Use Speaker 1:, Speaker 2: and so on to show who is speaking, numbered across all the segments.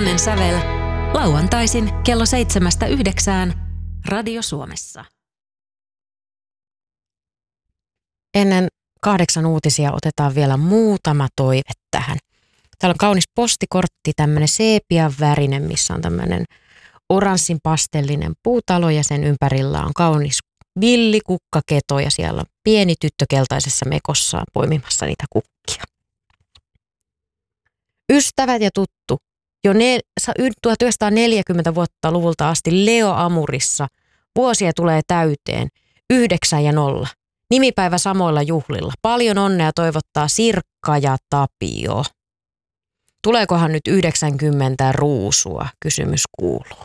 Speaker 1: Suomen sävel. Lauantaisin kello 7–9 Radio Suomessa.
Speaker 2: Ennen 8 uutisia otetaan vielä muutama toive tähän. Täällä on kaunis postikortti, tämmöinen seepian värinen, missä on tämmöinen oranssin pastellinen puutalo ja sen ympärillä on kaunis villikukkaketo ja siellä on pieni tyttö keltaisessa mekossaan poimimassa niitä kukkia. Ystävät ja tuttu. Jo 1940 vuotta luvulta asti Leo Amurissa vuosia tulee täyteen 9 ja 0. Nimipäivä samoilla juhlilla. Paljon onnea toivottaa Sirkka ja Tapio. Tuleekohan nyt 90 ruusua? Kysymys kuuluu.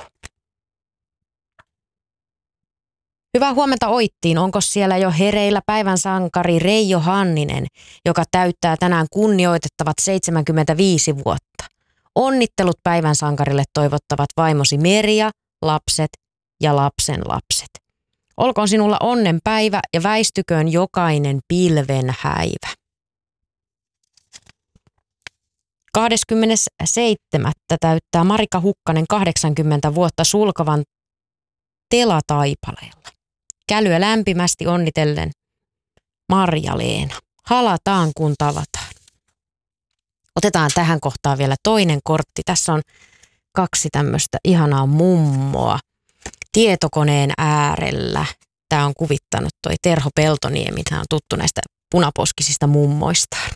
Speaker 2: Hyvää huomenta Oittiin. Onko siellä jo hereillä päivän sankari Reijo Hanninen, joka täyttää tänään kunnioitettavat 75 vuotta? Onnittelut päivän sankarille toivottavat vaimosi Merja, lapset ja lapsen lapset. Olkoon sinulla onnen päivä ja väistyköön jokainen pilven häivä. 27. täyttää Marika Hukkanen 80 vuotta Sulkavan Telataipaleella. Kälyä lämpimästi onnitellen Marja-Leena. Halataan kun tavataan. Otetaan tähän kohtaan vielä toinen kortti. Tässä on 2 tämmöistä ihanaa mummoa tietokoneen äärellä. Tämä on kuvittanut toi Terho Peltoniemi. Tämä on tuttu näistä punaposkisista mummoistaan.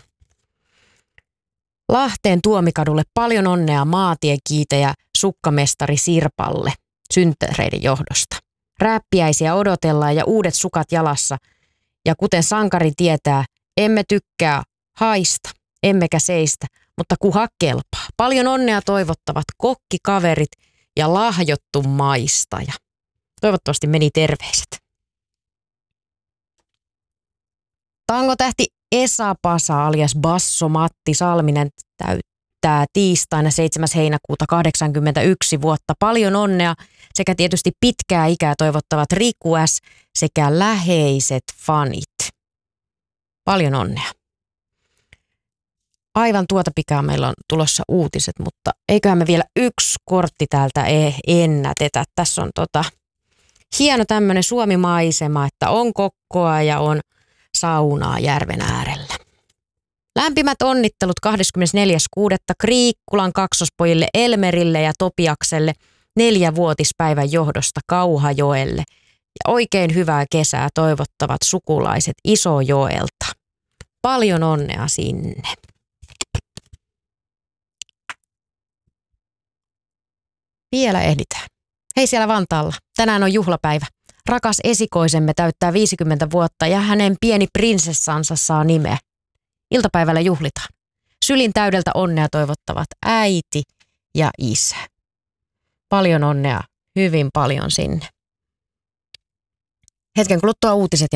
Speaker 2: Lahteen Tuomikadulle paljon onnea maatiekiitäjä sukkamestari Sirpalle synttäreiden johdosta. Rääppiäisiä odotellaan ja uudet sukat jalassa. Ja kuten sankari tietää, emme tykkää haista, emmekä seistä, mutta kuha kelpaa. Paljon onnea toivottavat kokkikaverit ja lahjottu maistaja. Toivottavasti meni terveiset. Tangotähti Esa Pasa alias Basso Matti Salminen täyttää tiistaina 7. heinäkuuta 81 vuotta. Paljon onnea sekä tietysti pitkää ikää toivottavat Riku S. sekä läheiset fanit. Paljon onnea. Aivan tuota pikaa meillä on tulossa uutiset, mutta eiköhän me vielä 1 kortti täältä ennätetä. Tässä on hieno tämmöinen Suomi-maisema, että on kokkoa ja on saunaa järven äärellä. Lämpimät onnittelut 24.6. Kriikkulan kaksospojille Elmerille ja Topiakselle 4-vuotispäivän johdosta Kauhajoelle. Ja oikein hyvää kesää toivottavat sukulaiset Isojoelta. Paljon onnea sinne. Vielä ehditään. Hei siellä Vantaalla. Tänään on juhlapäivä. Rakas esikoisemme täyttää 50 vuotta ja hänen pieni prinsessansa saa nimeä. Iltapäivällä juhlitaan. Sylin täydeltä onnea toivottavat äiti ja isä. Paljon onnea, hyvin paljon sinne. Hetken kuluttua uutiset ja